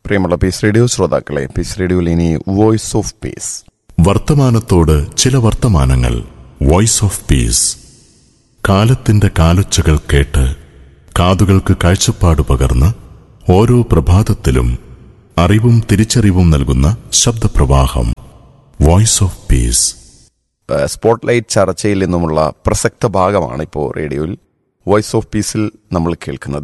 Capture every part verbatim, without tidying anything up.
പ്രിയമുള്ള piece radio ശ്രോതാക്കളെ, piece റേഡിയോയിൽ ഇനി വോയിസ് ഓഫ് പീസ്. വർത്തമാനത്തോട് ചില വർത്തമാനങ്ങൾ. Voice of peace. കാലത്തിന്റെ കാലൊച്ചകൾ കേട്ട് കാതുകൾക്ക് കാഴ്ചപ്പാട് പകർന്ന് ഓരോ പ്രഭാതത്തിലും അറിവും തിരിച്ചറിവും നൽകുന്ന ശബ്ദപ്രവാഹം. Voice of peace. സ്പോട്ട്ലൈറ്റ് ചർച്ചയിൽ നിന്നുമുള്ള പ്രസക്ത ഭാഗമാണ് ഇപ്പോൾ റേഡിയോയിൽ വോയിസ് ഓഫ് പീസിൽ നമ്മൾ കേൾക്കുന്നത്.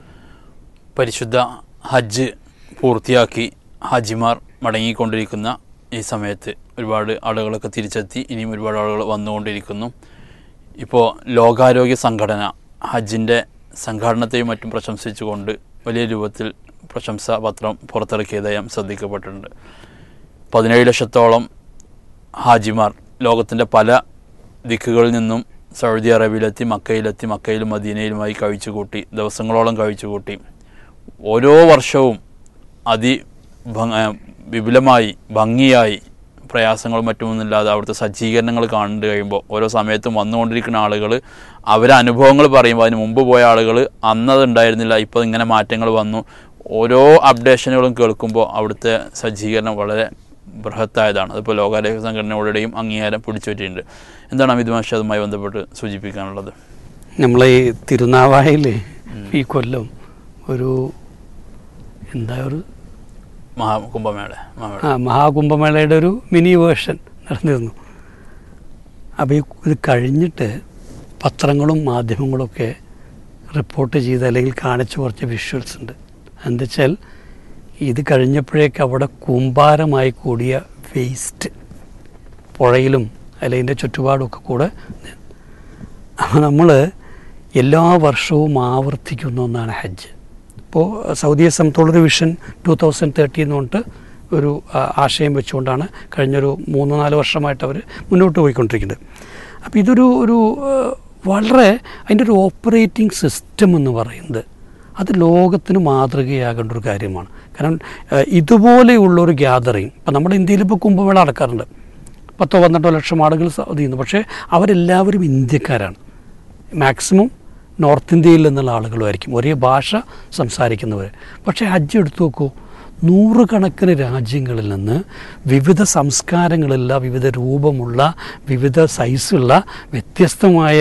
പരിശുദ്ധ ഹജ്ജ് പൂർത്തിയാക്കി ഹാജിമാർ മടങ്ങിക്കൊണ്ടിരിക്കുന്ന ഈ സമയത്ത് ഒരുപാട് ആളുകളൊക്കെ തിരിച്ചെത്തി, ഇനിയും ഒരുപാട് ആളുകൾ വന്നുകൊണ്ടിരിക്കുന്നു. ഇപ്പോൾ ലോകാരോഗ്യ സംഘടന ഹജ്ജിൻ്റെ സംഘാടനത്തെയും മറ്റും പ്രശംസിച്ചുകൊണ്ട് വലിയ രൂപത്തിൽ പ്രശംസാ പത്രം പുറത്തിറക്കിയതായി ശ്രദ്ധിക്കപ്പെട്ടിട്ടുണ്ട്. പതിനേഴ് ലക്ഷത്തോളം ഹാജിമാർ ലോകത്തിൻ്റെ പല ദിക്കുകളിൽ നിന്നും സൗദി അറേബ്യയിലെത്തി മക്കയിലെത്തി മക്കയിലും മദീനയിലുമായി കഴിച്ചുകൂട്ടി ദിവസങ്ങളോളം കഴിച്ചുകൂട്ടി ഓരോ വർഷവും അതി വിപുലമായി ഭംഗിയായി പ്രയാസങ്ങളും മറ്റുമൊന്നുമില്ലാതെ അവിടുത്തെ സജ്ജീകരണങ്ങൾ കണ്ടു കഴിയുമ്പോൾ ഓരോ സമയത്തും വന്നുകൊണ്ടിരിക്കുന്ന ആളുകൾ അവരെ അനുഭവങ്ങൾ പറയുമ്പോൾ അതിന് മുമ്പ് പോയ ആളുകൾ അന്നത് ഉണ്ടായിരുന്നില്ല, ഇപ്പോൾ ഇങ്ങനെ മാറ്റങ്ങൾ വന്നു. ഓരോ അപ്ഡേഷനുകളും കേൾക്കുമ്പോൾ അവിടുത്തെ സജ്ജീകരണം വളരെ ബൃഹത്തായതാണ്. അതിപ്പോൾ ലോകാരോഗ്യ സംഘടനയോടെയും അംഗീകാരം പിടിച്ചുപറ്റിയിട്ടുണ്ട്. എന്താണ് അമിത് മാഷ് അതുമായി ബന്ധപ്പെട്ട് സൂചിപ്പിക്കാനുള്ളത്? നമ്മളെ ഈ തിരുനാവായയിൽ ഈ കൊല്ലം ഒരു എന്താ ഒരു മഹാകുംഭമേള ആ മഹാകുംഭമേളയുടെ ഒരു മിനി വേർഷൻ നടന്നിരുന്നു. അപ്പോൾ ഈ ഇത് കഴിഞ്ഞിട്ട് പത്രങ്ങളും മാധ്യമങ്ങളൊക്കെ റിപ്പോർട്ട് ചെയ്ത് അല്ലെങ്കിൽ കാണിച്ച കുറച്ച് വിഷ്വൽസ് ഉണ്ട്. എന്താ വെച്ചാൽ ഇത് കഴിഞ്ഞപ്പോഴേക്ക് അവിടെ കൂമ്പാരമായി കൂടിയ വേസ്റ്റ് പുഴയിലും അല്ലെങ്കിൽ അതിൻ്റെ ചുറ്റുപാടുമൊക്കെ കൂടെ. അപ്പോൾ നമ്മൾ എല്ലാ വർഷവും ആവർത്തിക്കുന്ന ഒന്നാണ് ഹജ്ജ്. ഇപ്പോൾ സൗദിയെ സംബന്ധിച്ചുള്ളൊരു വിഷൻ ടു തൗസൻഡ് തേർട്ടി എന്ന് പറഞ്ഞിട്ട് ഒരു ആശയം വെച്ചുകൊണ്ടാണ് കഴിഞ്ഞൊരു മൂന്ന് നാല് വർഷമായിട്ട് അവർ മുന്നോട്ട് പോയിക്കൊണ്ടിരിക്കുന്നത്. അപ്പോൾ ഇതൊരു ഒരു വളരെ അതിൻ്റെ ഒരു ഓപ്പറേറ്റിംഗ് സിസ്റ്റം എന്ന് പറയുന്നത് അത് ലോകത്തിന് മാതൃകയാകേണ്ട ഒരു കാര്യമാണ്. കാരണം ഇതുപോലെയുള്ളൊരു ഗ്യാതറിങ് ഇപ്പം നമ്മുടെ ഇന്ത്യയിൽ ഇപ്പോൾ കുംഭമേള നടക്കാറുണ്ട്, പത്തോ പന്ത്രണ്ടോ ലക്ഷം ആളുകൾ സൗദിയുന്നു. പക്ഷേ അവരെല്ലാവരും ഇന്ത്യക്കാരാണ്. മാക്സിമം നോർത്ത് ഇന്ത്യയിൽ നിന്നുള്ള ആളുകളുമായിരിക്കും, ഒരേ ഭാഷ സംസാരിക്കുന്നവർ. പക്ഷേ ഹജ്ജ് എടുത്തു നോക്കൂ, നൂറുകണക്കിന് രാജ്യങ്ങളിൽ നിന്ന് വിവിധ സംസ്കാരങ്ങളുള്ള, വിവിധ രൂപമുള്ള, വിവിധ സൈസുള്ള വ്യത്യസ്തമായ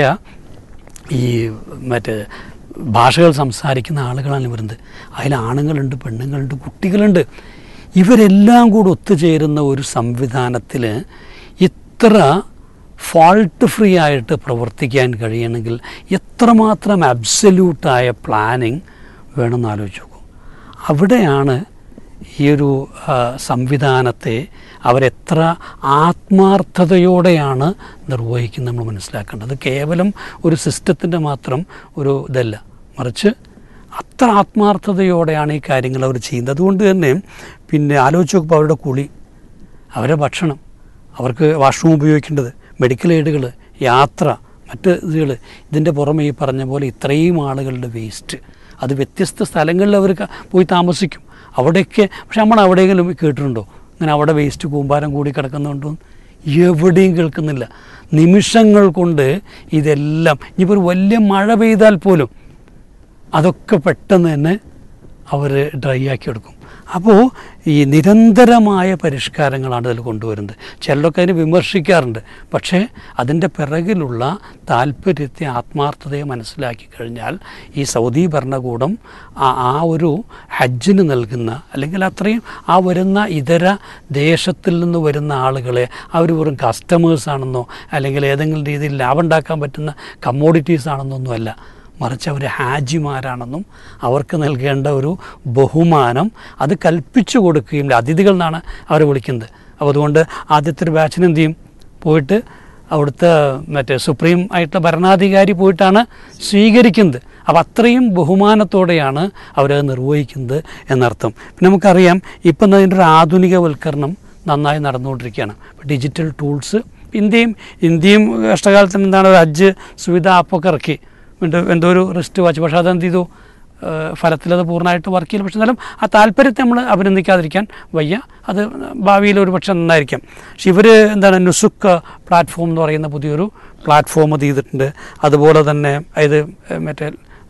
ഈ മറ്റേ ഭാഷകൾ സംസാരിക്കുന്ന ആളുകളാണ് വരുന്നത്. അതിൽ ആണുങ്ങളുണ്ട്, പെണ്ണുങ്ങളുണ്ട്, കുട്ടികളുണ്ട്. ഇവരെല്ലാം കൂടി ഒത്തുചേരുന്ന ഒരു സംവിധാനത്തിൽ ഇത്ര ഫോൾട്ട് ഫ്രീ ആയിട്ട് പ്രവർത്തിക്കാൻ കഴിയണമെങ്കിൽ എത്രമാത്രം അബ്സല്യൂട്ടായ പ്ലാനിങ് വേണമെന്ന് ആലോചിച്ച് നോക്കും. അവിടെയാണ് ഈ ഒരു സംവിധാനത്തെ അവരെത്ര ആത്മാർത്ഥതയോടെയാണ് നിർവഹിക്കുന്നത് നമ്മൾ മനസ്സിലാക്കേണ്ടത്. കേവലം ഒരു സിസ്റ്റത്തിൻ്റെ മാത്രം ഒരു ഇതല്ല, മറിച്ച് അത്ര ആത്മാർത്ഥതയോടെയാണ് ഈ കാര്യങ്ങൾ അവർ ചെയ്യുന്നത്. അതുകൊണ്ട് തന്നെ പിന്നെ ആലോചിച്ച് നോക്കുമ്പോൾ അവരുടെ കുളി, അവരുടെ ഭക്ഷണം, അവർക്ക് വാഷ്റൂം ഉപയോഗിക്കേണ്ടത്, മെഡിക്കൽ എയ്ഡുകൾ, യാത്ര, മറ്റ് ഇതുകൾ, ഇതിൻ്റെ പുറമെ ഈ പറഞ്ഞ പോലെ ഇത്രയും ആളുകളുടെ വേസ്റ്റ് അത് വ്യത്യസ്ത സ്ഥലങ്ങളിൽ അവർ പോയി താമസിക്കും. അവിടെയൊക്കെ പക്ഷെ നമ്മൾ അവിടെയെങ്കിലും കേട്ടിട്ടുണ്ടോ ഇങ്ങനെ അവിടെ വേസ്റ്റ് കൂമ്പാരം കൂടി കിടക്കുന്നുണ്ടോ? എവിടെയും കേൾക്കുന്നില്ല. നിമിഷങ്ങൾ കൊണ്ട് ഇതെല്ലാം ഇനിയിപ്പോൾ ഒരു വലിയ മഴ പെയ്താൽ പോലും അതൊക്കെ പെട്ടെന്ന് തന്നെ അവർ ഡ്രൈ ആക്കി എടുക്കും. അപ്പോൾ ഈ നിരന്തരമായ പരിഷ്കാരങ്ങളാണ് അതിൽ കൊണ്ടുവരുന്നത്. ചിലരൊക്കെ അതിനെ വിമർശിക്കാറുണ്ട്. പക്ഷേ അതിൻ്റെ പിറകിലുള്ള താല്പര്യത്തെ, ആത്മാർത്ഥതയെ മനസ്സിലാക്കി കഴിഞ്ഞാൽ ഈ സൗദി ഭരണകൂടം ആ ഒരു ഹജ്ജിന് നൽകുന്ന അല്ലെങ്കിൽ അത്രയും ആ വരുന്ന ഇതര ദേശത്തിൽ നിന്ന് വരുന്ന ആളുകളെ അവർ വെറും കസ്റ്റമേഴ്സാണെന്നോ അല്ലെങ്കിൽ ഏതെങ്കിലും രീതിയിൽ ലാഭം ഉണ്ടാക്കാൻ പറ്റുന്ന കമ്മോഡിറ്റീസ് ആണെന്നൊന്നും അല്ല, മറിച്ച് അവർ ഹാജിമാരാണെന്നും അവർക്ക് നൽകേണ്ട ഒരു ബഹുമാനം അത് കൽപ്പിച്ചു കൊടുക്കുകയും അതിഥികൾ എന്നാണ് അവർ വിളിക്കുന്നത്. അപ്പോൾ അതുകൊണ്ട് ആദ്യത്തെ ഒരു ബാച്ചിന് എന്ത് ചെയ്യും, പോയിട്ട് അവിടുത്തെ മറ്റേ സുപ്രീം ആയിട്ടുള്ള ഭരണാധികാരി പോയിട്ടാണ് സ്വീകരിക്കുന്നത്. അപ്പോൾ അത്രയും ബഹുമാനത്തോടെയാണ് അവരത് നിർവഹിക്കുന്നത് എന്നർത്ഥം. പിന്നെ നമുക്കറിയാം ഇപ്പം അതിൻ്റെ ഒരു ആധുനികവൽക്കരണം നന്നായി നടന്നുകൊണ്ടിരിക്കുകയാണ്. ഡിജിറ്റൽ ടൂൾസ് ഇന്ത്യയും ഇന്ത്യയും കഷ്ടകാലത്തിന് എന്താണ് ഹജ്ജ് സുവിധ ആപ്പൊക്കെ ഇറക്കി, എന്തോ ഒരു റിസ്റ്റ് വാച്ച്. പക്ഷേ അതെന്ത് ചെയ്തു, ഫലത്തിലത് പൂർണ്ണമായിട്ട് വർക്ക് ചെയ്യില്ല. പക്ഷെ എന്നാലും ആ താല്പര്യത്തെ നമ്മൾ അഭിനന്ദിക്കാതിരിക്കാൻ വയ്യ. അത് ഭാവിയിൽ ഒരു പക്ഷെ നന്നായിരിക്കാം. പക്ഷെ ഇവർ എന്താണ് നുസുക്ക് പ്ലാറ്റ്ഫോം എന്ന് പറയുന്ന പുതിയൊരു പ്ലാറ്റ്ഫോം ചെയ്തിട്ടുണ്ട്. അതുപോലെ തന്നെ ഇത് മറ്റേ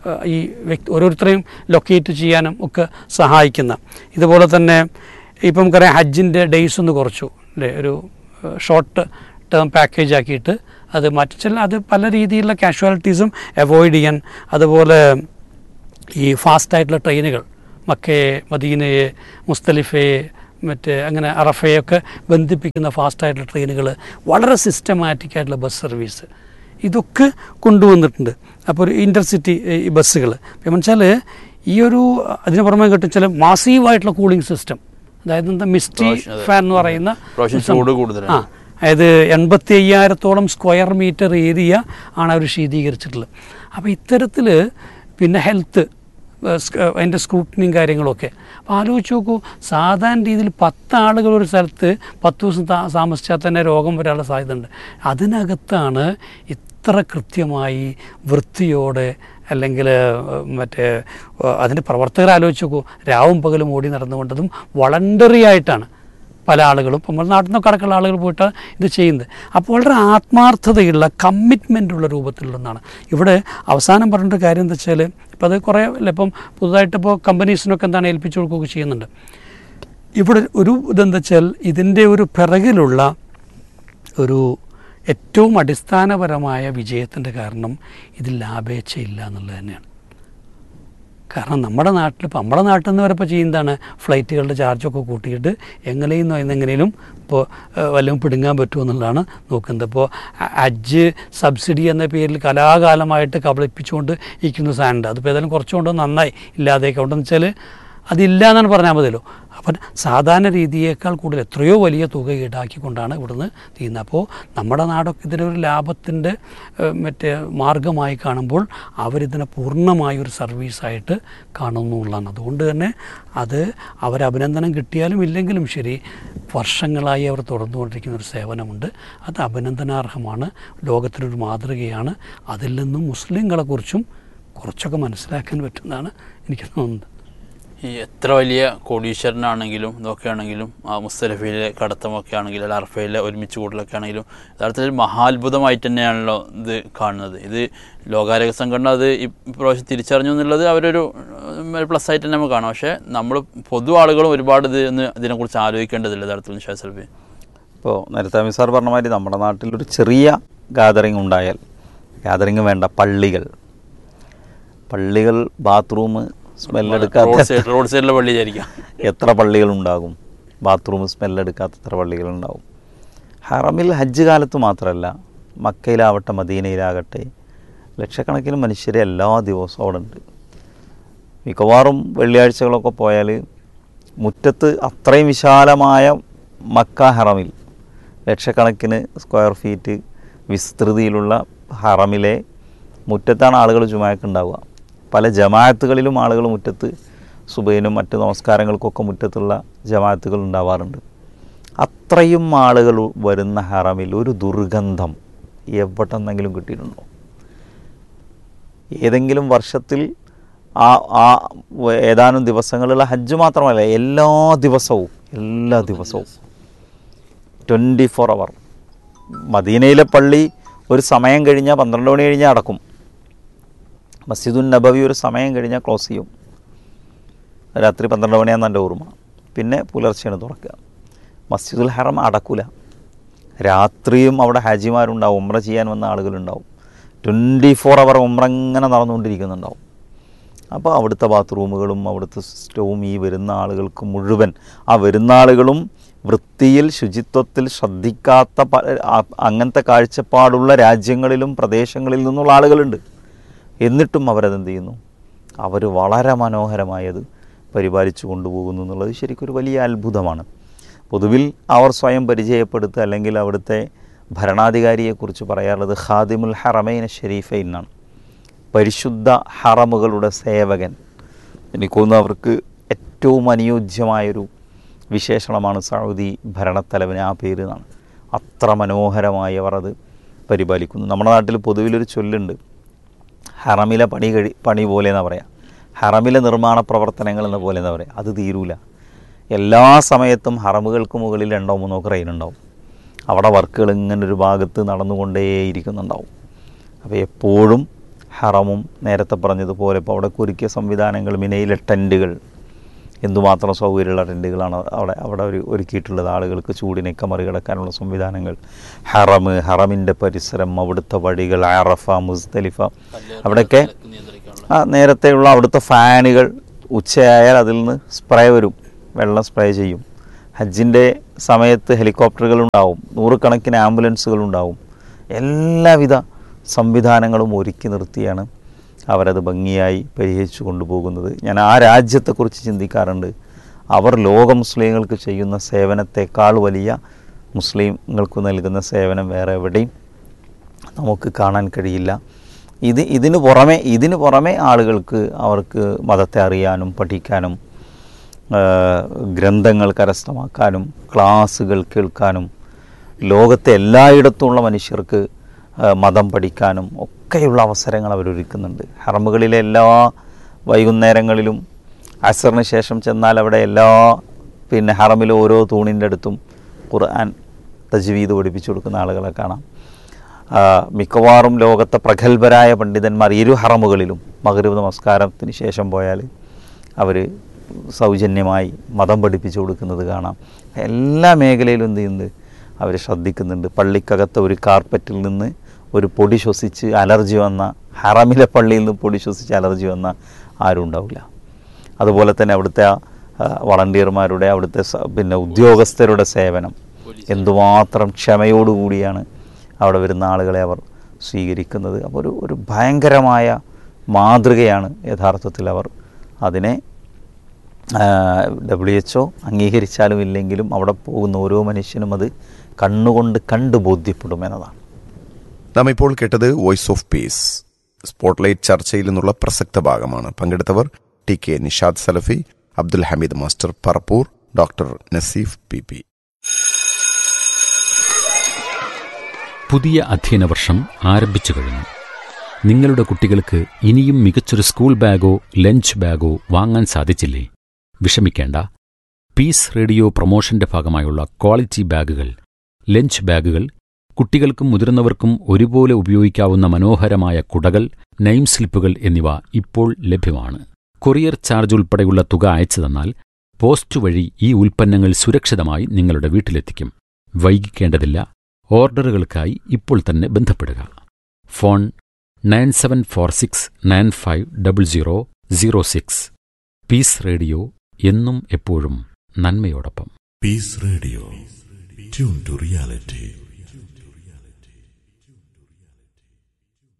ഈ വ്യക്തി ഓരോരുത്തരെയും ലൊക്കേറ്റ് ചെയ്യാനും ഒക്കെ സഹായിക്കുന്ന. ഇതുപോലെ തന്നെ ഇപ്പം നമുക്കറിയാം ഹജ്ജിൻ്റെ ഡേയ്സ് ഒന്ന് കുറച്ചു അല്ലേ, ഒരു ഷോർട്ട് ടേം പാക്കേജ് ആക്കിയിട്ട് അത് മാറ്റി ചില അത് പല രീതിയിലുള്ള കാഷ്വാലിറ്റീസും അവോയ്ഡ് ചെയ്യാൻ. അതുപോലെ ഈ ഫാസ്റ്റായിട്ടുള്ള ട്രെയിനുകൾ മക്കയെ, മദീനയെ, മുസ്തലിഫയെ, മറ്റേ അങ്ങനെ അറഫയൊക്കെ ബന്ധിപ്പിക്കുന്ന ഫാസ്റ്റായിട്ടുള്ള ട്രെയിനുകൾ, വളരെ സിസ്റ്റമാറ്റിക് ആയിട്ടുള്ള ബസ് സർവീസ്, ഇതൊക്കെ കൊണ്ടുവന്നിട്ടുണ്ട്. അപ്പോൾ ഒരു ഇൻ്റർസിറ്റി ബസ്സുകൾ എന്ന് വെച്ചാൽ ഈ ഒരു അതിന് പുറമെ കിട്ടും ചില മാസീവായിട്ടുള്ള കൂളിംഗ് സിസ്റ്റം, അതായത് എന്താ മിസ്റ്റി ഫാൻ എന്ന് പറയുന്ന ആ അതായത് എൺപത്തി അയ്യായിരത്തോളം സ്ക്വയർ മീറ്റർ ഏരിയ ആണ് അവർ ശീതീകരിച്ചിട്ടുള്ളത്. അപ്പോൾ ഇത്തരത്തിൽ പിന്നെ ഹെൽത്ത് അതിൻ്റെ സ്ക്രൂട്ടനിയും കാര്യങ്ങളൊക്കെ. അപ്പോൾ ആലോചിച്ച് നോക്കൂ, സാധാരണ രീതിയിൽ പത്താളുകൾ ഒരു സ്ഥലത്ത് പത്ത് ദിവസം താ താമസിച്ചാൽ തന്നെ രോഗം വരാനുള്ള സാധ്യത ഉണ്ട്. അതിനകത്താണ് ഇത്ര കൃത്യമായി വൃത്തിയോടെ, അല്ലെങ്കിൽ മറ്റേ അതിൻ്റെ പ്രവർത്തകർ ആലോചിച്ച് നോക്കൂ, രാവും പകലും ഓടി നടന്നുകൊണ്ടതും വളണ്ടറി ആയിട്ടാണ് പല ആളുകളും ഇപ്പം നമ്മുടെ നാട്ടിൽ നിന്നൊക്കെ അടക്കമുള്ള ആളുകൾ പോയിട്ട് ഇത് ചെയ്യുന്നത്. അപ്പോൾ വളരെ ആത്മാർത്ഥതയുള്ള കമ്മിറ്റ്മെൻറ്റുള്ള രൂപത്തിലുള്ളതാണ്. ഇവിടെ അവസാനം പറഞ്ഞൊരു കാര്യം എന്താ വെച്ചാൽ, ഇപ്പം അത് കുറേ അല്ല, ഇപ്പം പുതുതായിട്ടിപ്പോൾ കമ്പനീസിനൊക്കെ എന്താണ് ഏൽപ്പിച്ചു കൊടുക്കുകയൊക്കെ ചെയ്യുന്നുണ്ട്. ഇവിടെ ഒരു ഇതെന്താ വെച്ചാൽ ഇതിൻ്റെ ഒരു പിറകിലുള്ള ഒരു ഏറ്റവും അടിസ്ഥാനപരമായ വിജയത്തിൻ്റെ കാരണം ഇതിൽ ലാഭേച്ഛയില്ല എന്നുള്ളത് തന്നെയാണ്. കാരണം നമ്മുടെ നാട്ടിൽ ഇപ്പം നമ്മുടെ നാട്ടിൽ നിന്ന് വരെ ഇപ്പോൾ ചെയ്യുന്നതാണ് ഫ്ലൈറ്റുകളുടെ ചാർജൊക്കെ കൂട്ടിയിട്ട് എങ്ങനെയും എന്നെങ്ങനെയും ഇപ്പോൾ വല്ലതും പിടുങ്ങാൻ പറ്റുമോ എന്നുള്ളതാണ് നോക്കുന്നത്. ഇപ്പോൾ ഹജ്ജ് സബ്സിഡി എന്ന പേരിൽ കലാകാലമായിട്ട് കബളിപ്പിച്ചുകൊണ്ട് ഇരിക്കുന്ന സാധനമുണ്ട്. അതിപ്പോൾ ഏതായാലും കുറച്ചുകൊണ്ട് നന്നായി ഇല്ലാതെയൊക്കെ ഉണ്ടെന്ന് വെച്ചാൽ അതില്ല എന്നാണ് പറഞ്ഞാൽ മതിയല്ലോ. അപ്പം സാധാരണ രീതിയേക്കാൾ കൂടുതൽ എത്രയോ വലിയ തുക ഈടാക്കിക്കൊണ്ടാണ് ഇവിടുന്ന് ചെയ്യുന്നത്. അപ്പോൾ നമ്മുടെ നാടൊക്കെ ഇതിനൊരു ലാഭത്തിൻ്റെ മറ്റേ മാർഗമായി കാണുമ്പോൾ അവരിതിനെ പൂർണ്ണമായൊരു ഒരു സർവീസായിട്ട് കാണുന്നു എന്നുള്ളതാണ്. അതുകൊണ്ട് തന്നെ അത് അവരഭിനന്ദനം കിട്ടിയാലും ഇല്ലെങ്കിലും ശരി, വർഷങ്ങളായി അവർ തുടർന്നുകൊണ്ടിരിക്കുന്ന ഒരു സേവനമുണ്ട്. അത് അഭിനന്ദനാർഹമാണ്, ലോകത്തിനൊരു മാതൃകയാണ്. അതിൽ നിന്നും മുസ്ലിങ്ങളെക്കുറിച്ചും കുറച്ചൊക്കെ മനസ്സിലാക്കാൻ പറ്റുന്നതാണ് എനിക്ക് തോന്നുന്നത്. ഈ എത്ര വലിയ കോടീശ്വരനാണെങ്കിലും ഇതൊക്കെ ആണെങ്കിലും ആ മുസ്തലിഫയിലെ കടത്തമൊക്കെ ആണെങ്കിലും അല്ല അർഫയിലെ ഒരുമിച്ച് കൂടലൊക്കെ ആണെങ്കിലും യഥാർത്ഥത്തിൽ മഹാത്ഭുതമായിട്ട് തന്നെയാണല്ലോ ഇത് കാണുന്നത്. ഇത് ലോകാരോഗ്യ സംഘടന അത് ഈ പ്രാവശ്യം തിരിച്ചറിഞ്ഞു എന്നുള്ളത് അവരൊരു പ്ലസ് ആയിട്ട് തന്നെ നമുക്ക് കാണാം. പക്ഷേ നമ്മൾ പൊതു ആളുകളും ഒരുപാട് ഇത് ഒന്ന് ഇതിനെക്കുറിച്ച് ആലോചിക്കേണ്ടതില്ല യഥാർത്ഥത്തിൽ നിഷാദ് സൽഫി. ഇപ്പോൾ നേരത്തെ അമീർ സാർ പറഞ്ഞ മാതിരി നമ്മുടെ നാട്ടിലൊരു ചെറിയ ഗാദറിങ് ഉണ്ടായാൽ, ഗാദറിങ് വേണ്ട, പള്ളികൾ പള്ളികൾ ബാത്റൂം സ്മെല്ലെടുക്കാത്ത റോഡ് സൈഡിലെ പള്ളി വിചാരിക്കാം, എത്ര പള്ളികളുണ്ടാകും? ബാത്റൂം സ്മെല്ലെടുക്കാത്ത എത്ര പള്ളികളുണ്ടാകും? ഹറമിൽ ഹജ്ജ് കാലത്ത് മാത്രമല്ല, മക്കയിലാവട്ടെ മദീനയിലാകട്ടെ ലക്ഷക്കണക്കിന് മനുഷ്യർ എല്ലാ ദിവസവും അവിടെ ഉണ്ട്. മിക്കവാറും വെള്ളിയാഴ്ചകളൊക്കെ പോയാൽ മുറ്റത്ത് അത്രയും വിശാലമായ മക്ക ഹറമിൽ ലക്ഷക്കണക്കിന് സ്ക്വയർ ഫീറ്റ് വിസ്തൃതിയിലുള്ള ഹറമിലെ മുറ്റത്താണ് ആളുകൾ ജുമാക്ക് ഉണ്ടാവുക. പല ജമാഅത്തുകളിലും ആളുകൾ മുറ്റത്ത് സുബൈനും മറ്റ് നമസ്കാരങ്ങൾക്കൊക്കെ മുറ്റത്തുള്ള ജമാഅത്തുകൾ ഉണ്ടാവാറുണ്ട്. അത്രയും ആളുകൾ വരുന്ന ഹറമിൽ ഒരു ദുർഗന്ധം എവിടെന്നെങ്കിലും കിട്ടിയിട്ടുണ്ടോ? ഏതെങ്കിലും വർഷത്തിൽ ആ ആ ഏതാനും ദിവസങ്ങളുള്ള ഹജ്ജ് മാത്രമല്ല, എല്ലാ ദിവസവും എല്ലാ ദിവസവും ട്വൻറ്റി ഫോർ അവർ മദീനയിലെ പള്ളി ഒരു സമയം കഴിഞ്ഞാൽ പന്ത്രണ്ട് മണി കഴിഞ്ഞാൽ അടക്കും. മസ്ജിദുൻ നബവി ഒരു സമയം കഴിഞ്ഞാൽ ക്ലോസ് ചെയ്യും. രാത്രി പന്ത്രണ്ട് മണിയാണെന്ന് എൻ്റെ ഓർമ്മ. പിന്നെ പുലർച്ചെയാണ് തുറക്കുക. മസ്ജിദുൽ ഹറം അടക്കില്ല. രാത്രിയും അവിടെ ഹാജിമാരുണ്ടാവും, ഉംറ ചെയ്യാൻ വന്ന ആളുകളുണ്ടാവും. ട്വൻറ്റി ഫോർ അവർ ഉംറ ഇങ്ങനെ നടന്നുകൊണ്ടിരിക്കുന്നുണ്ടാവും. അപ്പോൾ അവിടുത്തെ ബാത്റൂമുകളും അവിടുത്തെ സിസ്റ്റവും ഈ വരുന്ന ആളുകൾക്ക് മുഴുവൻ, ആ വരുന്ന ആളുകളും വൃത്തിയിൽ ശുചിത്വത്തിൽ ശ്രദ്ധിക്കാത്ത അങ്ങനത്തെ കാഴ്ചപ്പാടുള്ള രാജ്യങ്ങളിലും പ്രദേശങ്ങളിൽ നിന്നുള്ള ആളുകളുണ്ട്. എന്നിട്ടും അവരതെന്ത് ചെയ്യുന്നു? അവർ വളരെ മനോഹരമായത് പരിപാലിച്ചു കൊണ്ടുപോകുന്നു എന്നുള്ളത് ശരിക്കൊരു വലിയ അത്ഭുതമാണ്. പൊതുവിൽ അവർ സ്വയം പരിചയപ്പെടുത്തുക, അല്ലെങ്കിൽ അവിടുത്തെ ഭരണാധികാരിയെക്കുറിച്ച് പറയാറുള്ളത് ഖാദിമുൽ ഹറമൈൻ ഷരീഫൈൻ എന്നാണ്. പരിശുദ്ധ ഹറമുകളുടെ സേവകൻ. എനിക്ക് തോന്നുന്നു അവർക്ക് ഏറ്റവും അനുയോജ്യമായൊരു വിശേഷണമാണ് സൗദി ഭരണത്തലവന് ആ പേര് എന്നാണ്. അത്ര മനോഹരമായി അവർ അത് പരിപാലിക്കുന്നു. നമ്മുടെ നാട്ടിൽ പൊതുവിലൊരു ചൊല്ലുണ്ട്, ഹറമിലെ പണി കഴി പണി പോലെ എന്നാ പറയാം, ഹറമിലെ നിർമ്മാണ പ്രവർത്തനങ്ങൾ എന്ന പോലെ എന്നാ പറയാം. അത് തീരൂല. എല്ലാ സമയത്തും ഹറമുകൾക്ക് മുകളിൽ രണ്ടോ മൂന്നോ ക്രെയിൻ ഉണ്ടാവും. അവിടെ വർക്കുകൾ ഇങ്ങനെ ഒരു ഭാഗത്ത് നടന്നുകൊണ്ടേയിരിക്കുന്നുണ്ടാവും. അപ്പോൾ എപ്പോഴും ഹറമും നേരത്തെ പറഞ്ഞതുപോലെ ഇപ്പോൾ അവിടെ ഒരുക്കിയ സംവിധാനങ്ങൾ, മിനയിലെ ടെൻറ്റുകൾ, എന്തുമാത്രം സൗകര്യമുള്ള ടെൻറ്റുകളാണ് അവിടെ അവിടെ ഒരു ഒരുക്കിയിട്ടുള്ളത്. ആളുകൾക്ക് ചൂടിനൊക്കെ മറികടക്കാനുള്ള സംവിധാനങ്ങൾ, ഹറം, ഹറമിൻ്റെ പരിസരം, അവിടുത്തെ വഴികൾ, അറഫ, മുസ്ദലിഫ, അവിടെയൊക്കെ ആ നേരത്തെയുള്ള അവിടുത്തെ ഫാനുകൾ, ഉച്ചയായാൽ അതിൽ നിന്ന് സ്പ്രേ വരും, വെള്ളം സ്പ്രേ ചെയ്യും. ഹജ്ജിൻ്റെ സമയത്ത് ഹെലികോപ്റ്ററുകളുണ്ടാവും, നൂറുകണക്കിന് ആംബുലൻസുകളുണ്ടാവും. എല്ലാവിധ സംവിധാനങ്ങളും ഒരുക്കി നിർത്തിയാണ് അവരത് ഭംഗിയായി പരിഹരിച്ചു കൊണ്ടുപോകുന്നത്. ഞാൻ ആ രാജ്യത്തെക്കുറിച്ച് ചിന്തിക്കാറുണ്ട്. അവർ ലോക മുസ്ലിങ്ങൾക്ക് ചെയ്യുന്ന സേവനത്തെക്കാൾ വലിയ മുസ്ലിങ്ങൾക്ക് നൽകുന്ന സേവനം വേറെ എവിടെയും നമുക്ക് കാണാൻ കഴിയില്ല. ഇത് ഇതിനു പുറമെ ഇതിനു പുറമെ ആളുകൾക്ക് അവർക്ക് മതത്തെ അറിയാനും പഠിക്കാനും ഗ്രന്ഥങ്ങൾ കരസ്ഥമാക്കാനും ക്ലാസ്സുകൾ കേൾക്കാനും ലോകത്തെ എല്ലായിടത്തുമുള്ള മനുഷ്യർക്ക് മതം പഠിക്കാനും ഒക്കെയുള്ള അവസരങ്ങൾ അവരൊരുക്കുന്നുണ്ട്. ഹറമുകളിലെ എല്ലാ വൈകുന്നേരങ്ങളിലും അസറിന് ശേഷം ചെന്നാൽ അവിടെ എല്ലാ പിന്നെ ഹറമിലെ ഓരോ തൂണിൻ്റെ അടുത്തും ഖുർആൻ തജ്വീദ് പഠിപ്പിച്ചു കൊടുക്കുന്ന ആളുകളെ കാണാം. മിക്കവാറും ലോകത്തെ പ്രഗത്ഭരായ പണ്ഡിതന്മാർ ഇരു ഹറമുകളിലും മഗ്രിബ് നമസ്കാരത്തിന് ശേഷം പോയാൽ അവർ സൗജന്യമായി മതം പഠിപ്പിച്ചു കൊടുക്കുന്നത് കാണാം. എല്ലാ മേഖലയിലും എന്ത് ചെയ്യുന്നുണ്ട്, അവർ ശ്രദ്ധിക്കുന്നുണ്ട്. പള്ളിക്കകത്ത് ഒരു കാർപ്പറ്റിൽ നിന്ന് ഒരു പൊടി ശ്വസിച്ച് അലർജി വന്ന, ഹറമിലെ പള്ളിയിൽ നിന്ന് പൊടി ശ്വസിച്ച് അലർജി വന്ന ആരും ഉണ്ടാവില്ല. അതുപോലെ തന്നെ അവിടുത്തെ വളണ്ടിയർമാരുടെ, അവിടുത്തെ പിന്നെ ഉദ്യോഗസ്ഥരുടെ സേവനം എന്തുമാത്രം ക്ഷമയോടുകൂടിയാണ് അവിടെ വരുന്ന ആളുകളെ അവർ സ്വീകരിക്കുന്നത്. അപ്പോൾ ഒരു ഒരു ഭയങ്കരമായ മാതൃകയാണ് യഥാർത്ഥത്തിൽ അവർ. അതിനെ ഡബ്ല്യു എച്ച് ഒ അംഗീകരിച്ചാലും ഇല്ലെങ്കിലും അവിടെ പോകുന്ന ഓരോ മനുഷ്യനും അത് കണ്ണുകൊണ്ട് കണ്ട് ബോധ്യപ്പെടും എന്നതാണ്. നാം ഇപ്പോൾ കേട്ടത് വോയിസ് ഓഫ് പീസ് സ്പോട്ട്ലൈറ്റ് ചർച്ചയിൽ നിന്നുള്ള പ്രസക്ത ഭാഗമാണ്. പങ്കെടുത്തവർ ടി കെ നിഷാദ് സലഫി, Abdul Hameed master Parappur, doctor Naseef P P. പുതിയ അധ്യയന വർഷം ആരംഭിച്ചു കഴിഞ്ഞു. നിങ്ങളുടെ കുട്ടികൾക്ക് ഇനിയും മികച്ചൊരു സ്കൂൾ ബാഗോ ലഞ്ച് ബാഗോ വാങ്ങാൻ സാധിച്ചില്ലേ? വിഷമിക്കേണ്ട. പീസ് റേഡിയോ പ്രൊമോഷന്റെ ഭാഗമായുള്ള ക്വാളിറ്റി ബാഗുകൾ, ലഞ്ച് ബാഗുകൾ, കുട്ടികൾക്കും മുതിർന്നവർക്കും ഒരുപോലെ ഉപയോഗിക്കാവുന്ന മനോഹരമായ കുടകൾ, നെയിം സ്ലിപ്പുകൾ എന്നിവ ഇപ്പോൾ ലഭ്യമാണ്. കൊറിയർ ചാർജ് ഉൾപ്പെടെയുള്ള തുക അയച്ചു തന്നാൽ പോസ്റ്റ് വഴി ഈ ഉൽപ്പന്നങ്ങൾ സുരക്ഷിതമായി നിങ്ങളുടെ വീട്ടിലെത്തിക്കും. വൈകിക്കേണ്ടതില്ല. ഓർഡറുകൾക്കായി ഇപ്പോൾ തന്നെ ബന്ധപ്പെടുക. Phone nine seven four six nine five double zero zero six. Piece radio, എന്നും എപ്പോഴും നന്മയോടൊപ്പം. Piece radio, tune to reality.